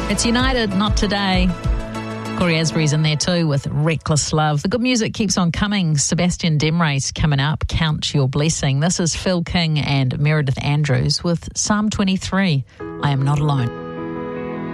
It's United, not today. Corey Asbury's in there too with Reckless Love. The good music keeps on coming. Sebastian Demrace coming up. Count Your Blessing. This is Phil King and Meredith Andrews with Psalm 23. I am not alone.